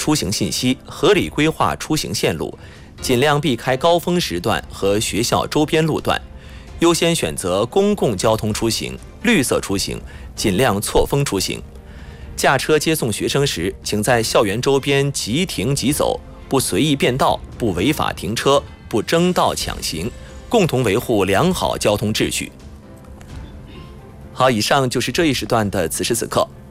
出行信息，合理规划出行线路，尽量避开高峰时段和学校周边路段，优先选择公共交通出行、绿色出行，尽量错峰出行。驾车接送学生时，请在校园周边即停即走，不随意变道，不违法停车，不争道抢行，共同维护良好交通秩序。好，以上就是这一时段的此时此刻。